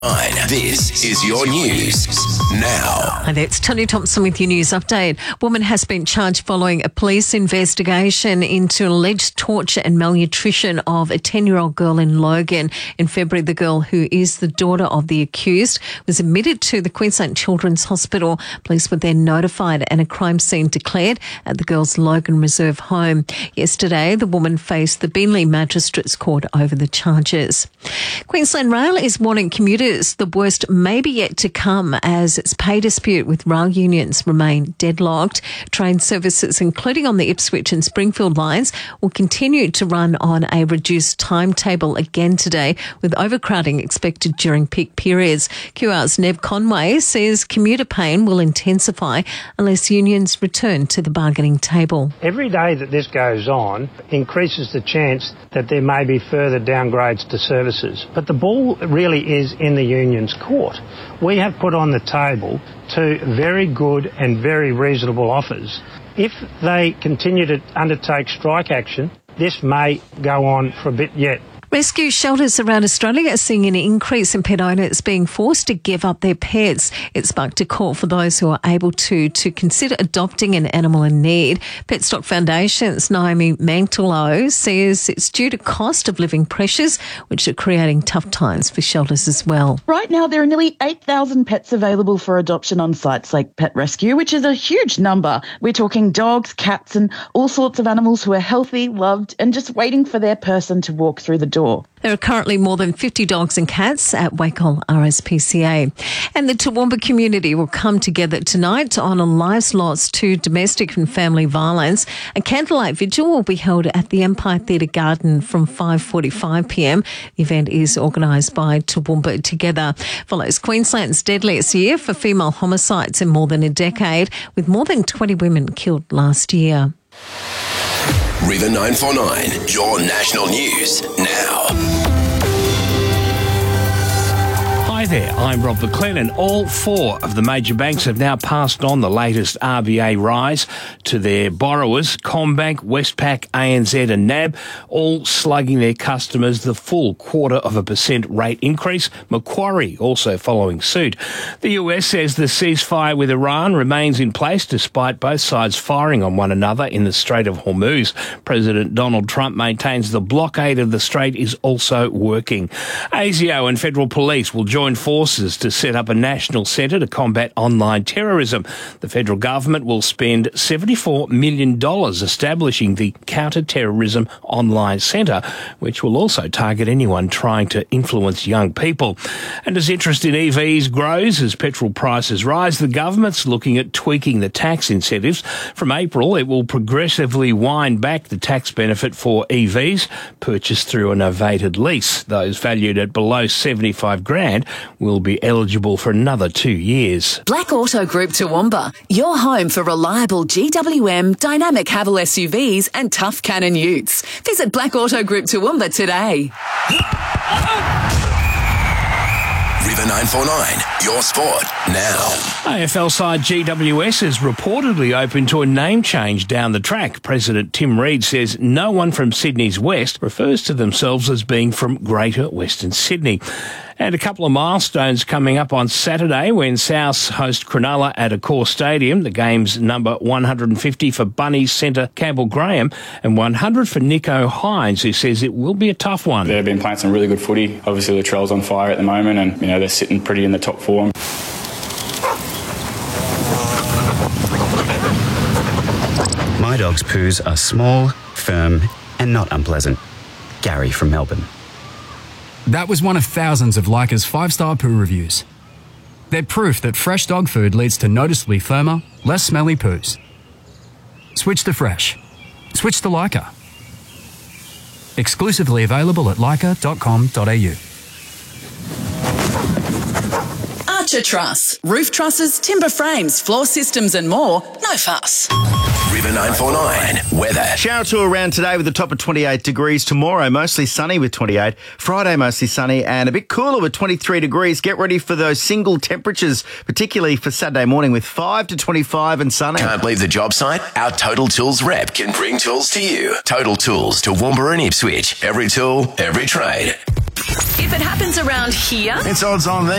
This is your news now. Hi there, it's Tony Thompson with your news update. Woman has been charged following a police investigation into alleged torture and malnutrition of a 10-year-old girl in Logan. In February, the girl, who is the daughter of the accused, was admitted to the Queensland Children's Hospital. Police were then notified and a crime scene declared at the girl's Logan Reserve home. Yesterday, the woman faced the Beenleigh Magistrates Court over the charges. Queensland Rail is warning commuters the worst may be yet to come as its pay dispute with rail unions remain deadlocked. Train services, including on the Ipswich and Springfield lines, will continue to run on a reduced timetable again today, with overcrowding expected during peak periods. QR's Nev Conway says commuter pain will intensify unless unions return to the bargaining table. Every day that this goes on increases the chance that there may be further downgrades to services. But the ball really is in the union's court. We have put on the table two very good and very reasonable offers. If they continue to undertake strike action, this may go on for a bit yet. Rescue shelters around Australia are seeing an increase in pet owners being forced to give up their pets. It sparked a call for those who are able to consider adopting an animal in need. Petstock Foundation's Naomi Mantolo says it's due to cost of living pressures, which are creating tough times for shelters as well. Right now, there are nearly 8,000 pets available for adoption on sites like Pet Rescue, which is a huge number. We're talking dogs, cats and all sorts of animals who are healthy, loved and just waiting for their person to walk through the door. There are currently more than 50 dogs and cats at Wacol RSPCA. And the Toowoomba community will come together tonight to honour lives lost to domestic and family violence. A candlelight vigil will be held at the Empire Theatre Garden from 5:45pm. The event is organised by Toowoomba Together. Follows Queensland's deadliest year for female homicides in more than a decade, with more than 20 women killed last year. River 949, your national news now. Hi there, I'm Rob McLennan. All four of the major banks have now passed on the latest RBA rise to their borrowers. CommBank, Westpac, ANZ and NAB, all slugging their customers the full 0.25% rate increase. Macquarie also following suit. The US says the ceasefire with Iran remains in place despite both sides firing on one another in the Strait of Hormuz. President Donald Trump maintains the blockade of the strait is also working. ASIO and federal police will join forces to set up a national centre to combat online terrorism. The federal government will spend $74 million establishing the Counter-Terrorism Online Centre, which will also target anyone trying to influence young people. And as interest in EVs grows as petrol prices rise, the government's looking at tweaking the tax incentives. From April, it will progressively wind back the tax benefit for EVs purchased through a novated lease. Those valued at below $75,000 will be eligible for another 2 years. Black Auto Group Toowoomba, your home for reliable GWM, dynamic Haval SUVs and tough Cannon utes. Visit Black Auto Group Toowoomba today. River 949, your sport now. AFL side GWS is reportedly open to a name change down the track. President Tim Reid says no one from Sydney's West refers to themselves as being from Greater Western Sydney. And a couple of milestones coming up on Saturday when Souths host Cronulla at Accor Stadium. The game's number 150 for Bunnies centre Campbell Graham and 100 for Nico Hines, who says it will be a tough one. They've been playing some really good footy. Obviously, the Latrell's on fire at the moment and, they're sitting pretty in the top four. My dog's poos are small, firm and not unpleasant. Gary from Melbourne. That was one of thousands of Leica's 5-star poo reviews. They're proof that fresh dog food leads to noticeably firmer, less smelly poos. Switch to fresh. Switch to Leica. Exclusively available at leica.com.au. Archer Truss. Roof trusses, timber frames, floor systems and more. No fuss. River 949, weather. Shower to around today with a top of 28 degrees. Tomorrow, mostly sunny with 28. Friday, mostly sunny and a bit cooler with 23 degrees. Get ready for those single temperatures, particularly for Saturday morning with 5 to 25 and sunny. Can't leave the job site? Our Total Tools rep can bring tools to you. Total Tools, Toowoomba and Ipswich. Every tool, every trade. It's If it happens around here, It's odds on